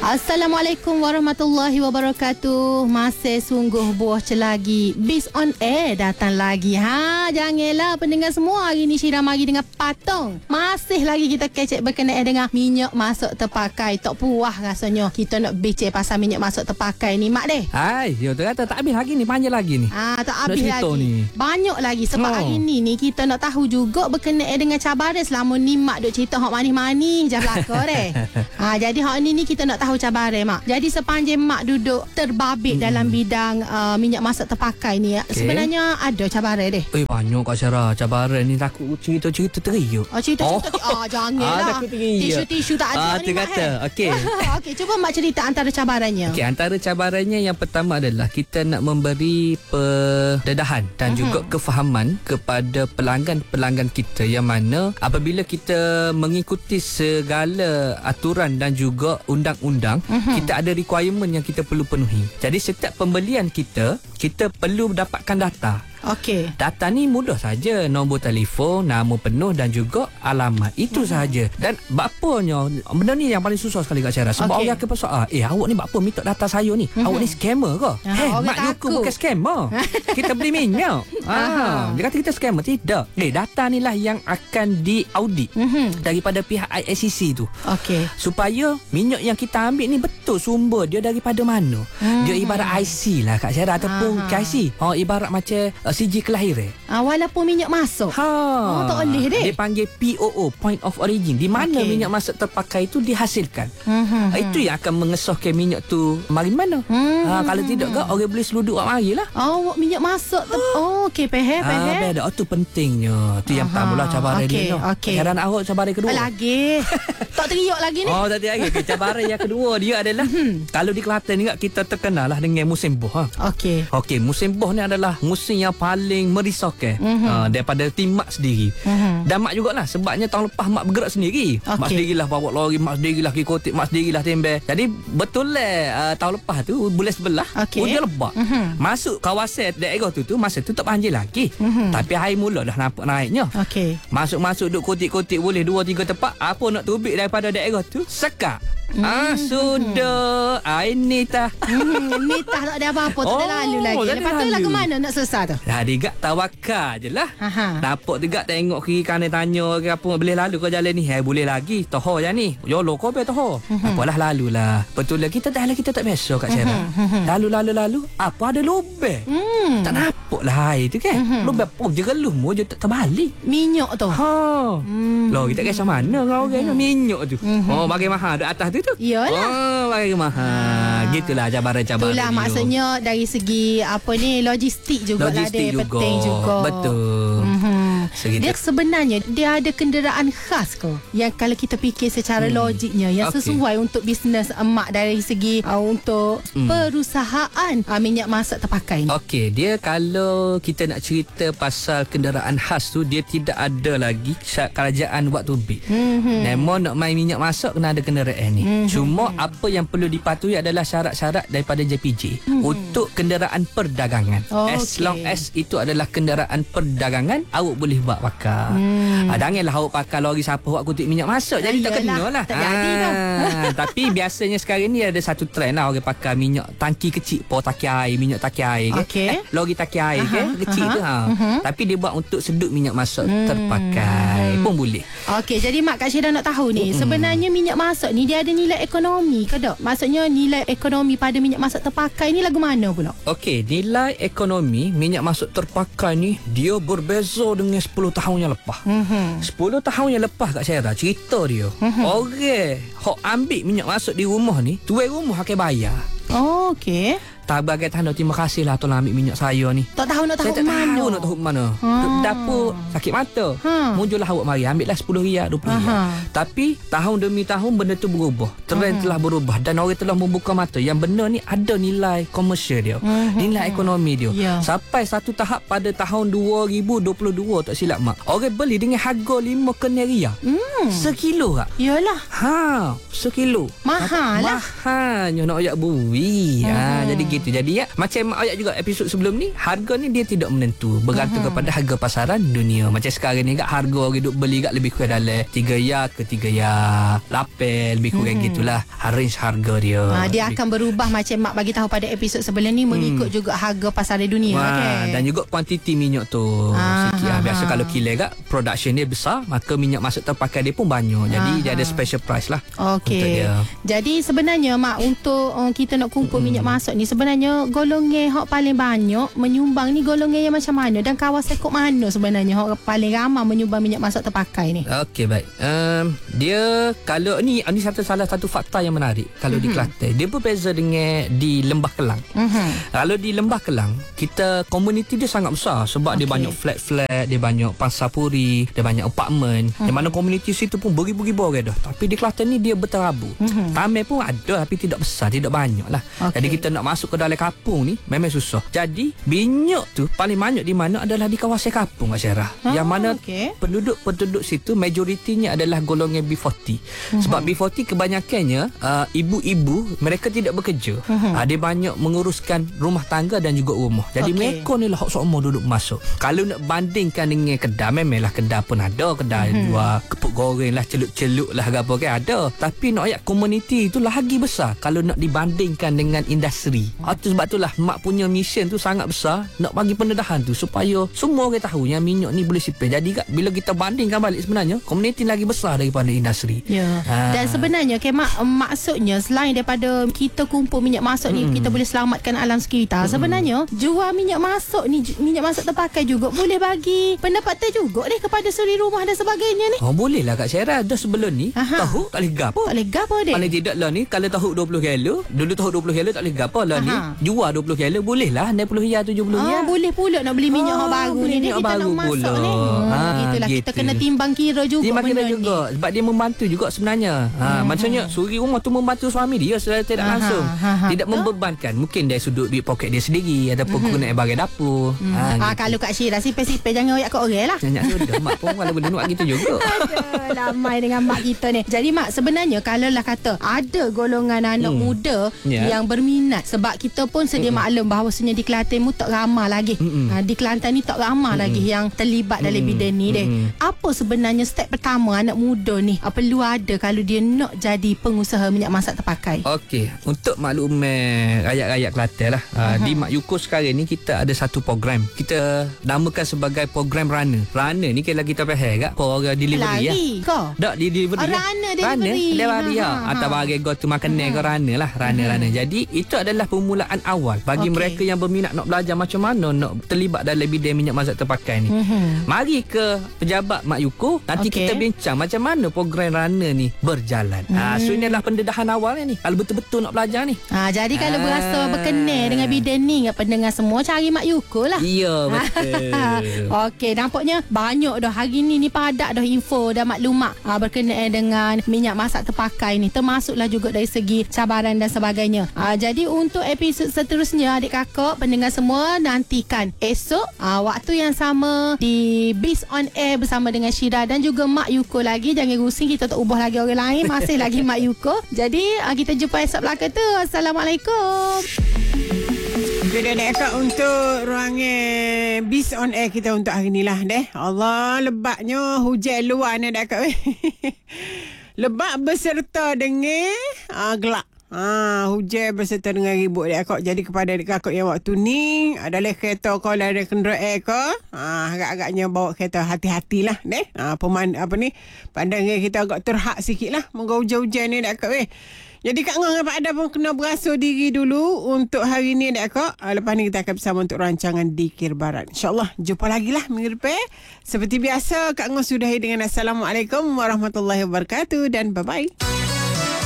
Assalamualaikum warahmatullahi wabarakatuh. Masih sungguh buah celagi Bis on Air datang lagi. Janganlah pendengar semua, hari ni Syirah mari dengan patung. Masih lagi kita kecek berkenaan dengan minyak masuk terpakai. Tak puas rasanya kita nak bincang pasal minyak masuk terpakai ni, Mak deh. Hai, yo tu kata tak habis lagi ni, panjang lagi ni. Tak habis lagi ni. Banyak lagi sebab hari ni kita nak tahu juga berkenaan dengan cabaran selama ni Mak duk cerita hak manis-manis je belaka deh. Jadi hak ni kita nak tahu cabaran, Mak. Jadi sepanjang Mak duduk terbabit dalam bidang minyak masak terpakai ni, sebenarnya ada cabaran deh. Banyak Kak Syarah cabaran ni, takut cerita teriuk. Cerita-cerita janganlah. Tisu-tisu tak ada ni, Mak. Okey. Okey, cuba Mak cerita antara cabarannya. Okey, antara cabarannya yang pertama adalah kita nak memberi pendedahan dan juga kefahaman kepada pelanggan-pelanggan kita, yang mana apabila kita mengikuti segala aturan dan juga undang-undang, kita ada requirement yang kita perlu penuhi. Jadi setiap pembelian kita perlu dapatkan data. Okey. Data ni mudah saja, nombor telefon, nama penuh dan juga alamat. Itu sahaja. Dan bapanya benda ni yang paling susah sekali Kak Syarah. Sebab orang akan persoal, awak ni bapa minta data saya ni? Awak ni scammer ke? Mak Yuku bukan scammer. Kita beli minyak. Dia kata kita scammer. Tidak. Data ni lah yang akan diaudit daripada pihak ISCC tu. Okey. Supaya minyak yang kita ambil ni betul sumber dia daripada mana. Dia ibarat IC lah Kak Syarah, ataupun KIC. Ibarat macam sijil kelahiran. Walaupun minyak masuk. Tak boleh deh. Dia panggil POO, Point of Origin. Di mana minyak masuk terpakai itu dihasilkan. Itu yang akan mengesahkan minyak tu mari mana. Kalau tidak ke, orang boleh seluduk awak marilah. Minyak masuk okey, faham. Itu pentingnya. Itu yang pertama lah cabaran dia. Cabaran awak, cabaran kedua. Lagi. Tak teriak lagi ni. Tak teriak lagi. Cabaran yang kedua dia adalah kalau di Kelantan ni kita terkenal lah dengan musim buah. Okey, musim buah ni adalah musim yang paling merisaukan daripada tim Mak sendiri. Dan Mak jugalah, sebabnya tahun lepas Mak bergerak sendiri. Mak sendirilah bawa lori, Mak sendirilah kikotik, Mak sendirilah tembel. Jadi betul lah, tahun lepas tu bulan sebelah hujan lebat. Masuk kawasan daerah tu masa tu tak banjir lagi. Tapi air mula dah nampak naiknya. Masuk-masuk duk kotik-kotik boleh 2-3 tempat. Apa nak tubik daripada daerah tu, sekak. Sudah. Ini tah. Ni tak ada apa-apa, tak ada lalu lagi. Lepas tu lah ke mana nak selesai tu? Digak tawakal je lah. Dapat digak tengok kiri kanan, tanya ke apa, boleh lalu ke jalan ni? Boleh lagi. Toho je ni. Yolo kau be toho. Apalah lalulah. Betul lah, kita tak biasa Kak Syarah. Lalu. Apa ada lubang? Tak nampak lah air tu kan. Lubang pun je geluh mu je tak terbalik. Minyak tu. Loh, kita kisah mana kau orang minyak tu. Bagi mahal dekat atas tu. Iyalah. Bagi mahal. Gitulah cabaran-cabaran. Itulah maksudnya dari segi logistik juga lah dia penting juga. Betul. Dia sebenarnya dia ada kenderaan khas ke yang kalau kita fikir secara logiknya yang sesuai untuk bisnes emak dari segi untuk perusahaan minyak masak terpakai ni. Okey, dia kalau kita nak cerita pasal kenderaan khas tu, dia tidak ada lagi kerajaan buat tubik. Namun nak main minyak masak kena ada kenderaan ni. Cuma apa yang perlu dipatuhi adalah syarat-syarat daripada JPJ untuk kenderaan perdagangan. As long as itu adalah kenderaan perdagangan, awak boleh buat pakai. Janganlah awak pakai lori siapa awak kutip minyak masak. Jadi tak kena lah. Tak jadi dah. Tapi biasanya sekarang ni ada satu trend lah, orang pakai minyak tangki kecil, taki air, minyak taki air lori taki air kecil tu. Tapi dia buat untuk sedut minyak masak terpakai pun boleh. Okey, jadi Mak Kak Syirah nak tahu ni, sebenarnya minyak masak ni dia ada nilai ekonomi ke tak? Maksudnya nilai ekonomi pada minyak masak terpakai ni lagu mana pula? Okey, nilai ekonomi minyak masak terpakai ni dia berbeza dengan 10 tahun yang lepas. 10 tahun yang lepas Kak Syirah cerita dia. Orang hok ambil minyak masak di rumah ni, tuan rumah akan bayar. Okey. Sebagai tanda terima kasih lah tolong ambil minyak saya ni. Tak tahu nak tahu saya mana. Nak tahu mana. Dapur sakit mata. Muncullah awak mari ambil lah 10 riyal, 20 riyal. Tapi tahun demi tahun benda tu berubah. Trend telah berubah dan orang telah membuka mata yang benda ni ada nilai komersial dia. Nilai ekonomi dia. Sampai satu tahap pada tahun 2022 tak silap Mak, orang beli dengan harga 5 kena riyal. Sekilo tak? Yalah. Sekilo. Mahal lah. Mahalnya nak ajak bui. Jadi gitu. Jadi ya macam ayat juga episod sebelum ni, harga ni dia tidak menentu, bergantung kepada harga pasaran dunia. Macam sekarang ni kat harga orang duk beli kat lebih kurang dalam 3 ya ke 3 ya 8 lebih kurang gitulah range harga dia. Dia akan berubah macam mak bagi tahu pada episod sebelum ni, mengikut juga harga pasaran dunia. Dan juga kuantiti minyak tu sikit. Biasa kalau kilo kat production dia besar, maka minyak masuk terpakai dia pun banyak. Jadi dia ada special price lah. Okey. Jadi sebenarnya mak, untuk kita nak kumpul minyak masuk ni, sebenarnya golongan hak paling banyak menyumbang ni golongan yang macam mana, dan kawasan kok mana sebenarnya hak paling ramai menyumbang minyak masuk terpakai ni? Okey, baik. Dia kalau ni salah satu fakta yang menarik kalau di Kelantan. Dia berbeza dengan di Lembah Kelang. Kalau di Lembah Kelang, kita komuniti dia sangat besar sebab dia banyak flat-flat, dia banyak pansapuri, dia banyak apartmen. Di mana komuniti situ pun beribu-ribu orang dah. Tapi di Kelantan ni dia berterabur. Tamai pun ada tapi tidak besar, tidak banyak lah. Jadi kita nak masuk ke dalam kampung ni memang susah. Jadi minyak tu paling banyak di mana adalah di kawasan kampung, Kak Syarah. Yang mana penduduk situ majoritinya adalah golongan B40. Sebab B40 kebanyakannya ibu-ibu, mereka tidak bekerja. Dia banyak menguruskan rumah tangga dan juga rumah. Jadi mereka ni lah hak semua duduk masuk. Kalau nak bandingkan dengan kedai, memanglah kedai pun ada, kedai jual kepuk goreng lah, celup-celup lah apa kan ada. Tapi nak ayat komuniti tu lagi besar kalau nak dibandingkan dengan industri. Sebab itulah mak punya mission tu sangat besar, nak bagi pendedahan tu supaya semua orang tahu yang minyak ni boleh sipil. Jadi bila kita bandingkan balik, sebenarnya komuniti lagi besar daripada industri. Dan sebenarnya mak, maksudnya selain daripada kita kumpul minyak masuk ni, kita boleh selamatkan alam sekitar. Sebenarnya jual minyak masuk ni, minyak masuk terpakai juga boleh bagi pendapatan juga ni kepada suri rumah dan sebagainya ni. Boleh lah Kak Syarah. Dah sebelum ni tahu tak boleh gapo. Tak boleh gapo dia. Paling tidak lah ni, kalau tahu 20 kilo, dulu tahu 20 kilo tak boleh gapo lah ni. Jual 20 kilo boleh lah 60 ya 70 ya. Boleh pula nak beli minyak baru ni, kita nak masak ni. Itulah kita kena timbang kira juga. Timbang kira juga sebab dia membantu juga sebenarnya. Maksudnya suri rumah tu membantu suami dia secara tidak langsung. Tidak membebankan. Mungkin dari sudut duit poket dia sendiri ataupun guna barang dapur. Kalau Kak Syirah sipil-sipil jangan royak kat orang lah. Jangan sudah mak pun kalau boleh nak gitu juga. Aduh, lamai dengan mak kita ni. Jadi mak, sebenarnya kalau lah kata ada golongan anak muda yang berminat, sebab kita pun sedia maklum bahawasanya di Kelantan mu tak ramai lagi. Di Kelantan ni tak ramai lagi yang terlibat dalam bidang ni deh. Apa sebenarnya step pertama anak muda ni perlu ada kalau dia nak jadi pengusaha minyak masak terpakai? Okey, untuk makluman rakyat-rakyat Kelantan lah. Di Mak Yuko sekarang ni kita ada satu program. Kita namakan sebagai program runner. Runner ni kalau kita faham tak? Orang delivery ya. Tak di delivery. Runner delivery. Delivery atau bagi go tu makanan ke runner lah, runner. Jadi itu adalah permulaan awal bagi mereka yang berminat nak belajar macam mana nak terlibat dalam bidang minyak masak terpakai ni. Mari ke pejabat Mak Yuko, nanti kita bincang macam mana program runner ni berjalan. So inilah pendedahan awalnya ni kalau betul-betul nak belajar ni. Jadi kalau berasa berkenal dengan bidang ni, pendengar semua cari Mak Yuko lah. Ya, betul. Okey, nampaknya banyak dah hari ni padat dah info dan maklumat berkenaan dengan minyak masak terpakai ni, termasuklah juga dari segi cabaran dan sebagainya. Jadi untuk episod seterusnya, adik kakak pendengar semua, nantikan esok waktu yang sama di Biz on Air bersama dengan Syirah dan juga Mak Yuko lagi. Jangan rusing, kita tak ubah lagi orang lain, masih lagi Mak Yuko. Jadi kita jumpa esok belakang tu. Assalamualaikum. Jadi dekat untuk ruangan Biz on Air kita untuk hari ni lah deh. Allah, lebatnya hujan luar ni dekat. Lebat berserta dengan gelap. Hujan berserta dengan ribut dek akak. Jadi kepada dek akak yang waktu ni adalah kereta kau ada kenderaan kau, agak-agaknya bawa kereta hati-hatilah deh. Pandangan kita agak terhad sikitlah moga hujan-hujan ni dek akak. Jadi Kak Ngong apa ada pun kena berasuh diri dulu untuk hari ni dek akak. Lepas ni kita akan bersama untuk rancangan Dikir Barat. InsyaAllah jumpa lagi lah minggu depan. Seperti biasa Kak Ngong sudahi dengan Assalamualaikum warahmatullahi wabarakatuh dan bye-bye.